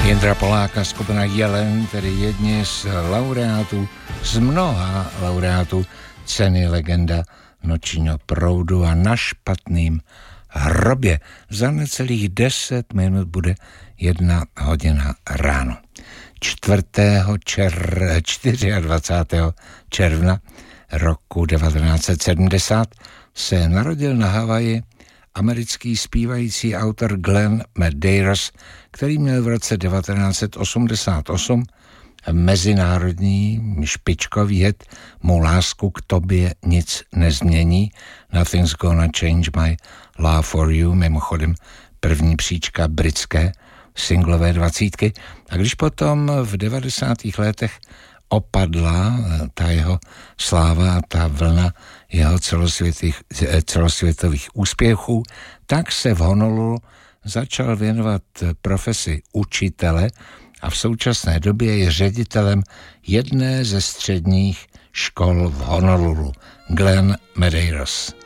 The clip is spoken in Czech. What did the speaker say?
Jindra Poláka, skupina Jelen, tedy jedni z mnoha laureátů ceny Legenda nočního proudu, a na špatným hrobě. Za necelých 10 minut bude 1 hodina ráno. 24. června roku 1970 se narodil na Havaji americký zpívající autor Glenn Medeiros, který měl v roce 1988 mezinárodní špičkový hit Mou lásku k tobě nic nezmění, Nothing's Gonna Change My Love for You, mimochodem první příčka britské singlové 20. A když potom v 90. letech opadla ta jeho sláva a ta vlna jeho celosvětových úspěchů, tak se v Honolulu začal věnovat profesi učitele a v současné době je ředitelem jedné ze středních škol v Honolulu. Glenn Medeiros.